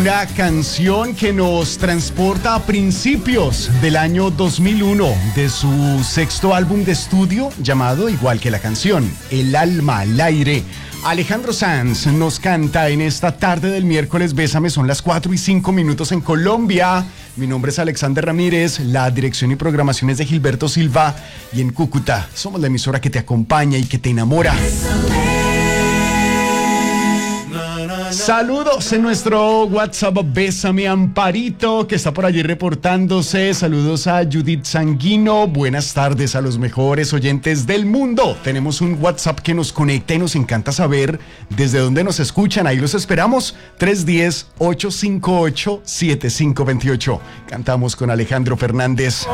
una canción que nos transporta a principios del año 2001 de su sexto álbum de estudio llamado igual que la canción, El alma al aire. Alejandro Sanz nos canta en esta tarde del miércoles Bésame, son las 4:05 en Colombia. Mi nombre es Alexander Ramírez, la dirección y programación es de Gilberto Silva y en Cúcuta somos la emisora que te acompaña y que te enamora. Saludos en nuestro WhatsApp, Bésame Amparito, que está por allí reportándose. Saludos a Judith Sanguino. Buenas tardes a los mejores oyentes del mundo. Tenemos un WhatsApp que nos conecta y nos encanta saber desde dónde nos escuchan. Ahí los esperamos. 310-858-7528. Cantamos con Alejandro Fernández.